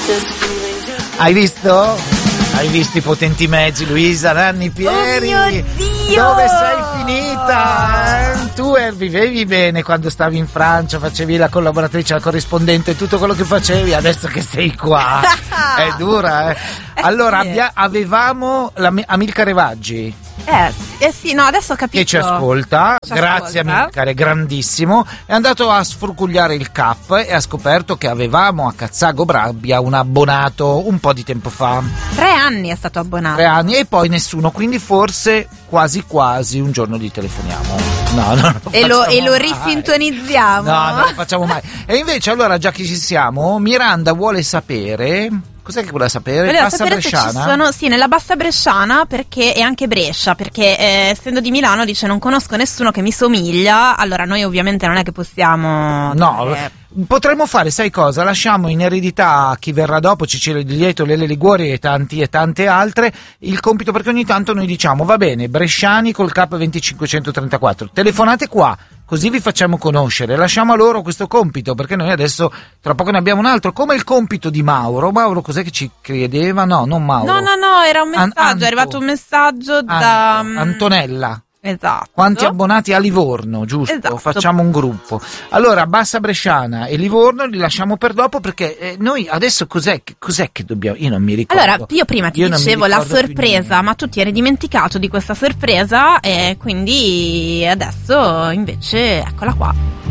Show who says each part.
Speaker 1: Hai visto? Hai visto i potenti mezzi, Luisa, Nanni, Pieri?
Speaker 2: Oh mio Dio!
Speaker 1: Dove sei finita? Tu vivevi bene quando stavi in Francia, facevi la collaboratrice, la corrispondente, tutto quello che facevi, adesso che sei qua è dura, eh? Allora, avevamo Amilcare Vaggi.
Speaker 2: Sì, no, adesso ho capito.
Speaker 1: Che ci ascolta, grazie Amilcare, grandissimo. È andato a sfrucugliare il CAP e ha scoperto che avevamo a Cazzago Brabbia un abbonato un po' di tempo fa.
Speaker 2: 3 anni è stato abbonato.
Speaker 1: 3 anni e poi nessuno, quindi forse quasi un giorno gli telefoniamo. No,
Speaker 2: e lo risintonizziamo.
Speaker 1: No, non lo facciamo mai. E invece allora, già che ci siamo, Miranda vuole sapere. Cos'è che vuole sapere? Bassa Bresciana?
Speaker 2: Sì, nella Bassa Bresciana, perché e anche Brescia, perché essendo di Milano dice non conosco nessuno che mi somiglia. Allora noi ovviamente non è che possiamo.
Speaker 1: No, potremmo fare, sai cosa? Lasciamo in eredità a chi verrà dopo, Cecilia Di Lieto, Lele Liguori e tante altre, il compito, perché ogni tanto noi diciamo va bene, bresciani col K 2534, telefonate qua, così vi facciamo conoscere, lasciamo a loro questo compito, perché noi adesso tra poco ne abbiamo un altro, come il compito di Mauro. Cos'è che ci chiedeva? No, non Mauro.
Speaker 2: No, era un messaggio, è arrivato un messaggio da
Speaker 1: Antonella.
Speaker 2: Esatto.
Speaker 1: Quanti abbonati a Livorno, giusto?
Speaker 2: Esatto.
Speaker 1: Facciamo un gruppo. Allora, Bassa Bresciana e Livorno li lasciamo per dopo, perché noi adesso cos'è che dobbiamo? Io non mi ricordo.
Speaker 2: Allora, io prima ti dicevo la sorpresa, ma tu ti eri dimenticato di questa sorpresa e quindi adesso invece eccola qua.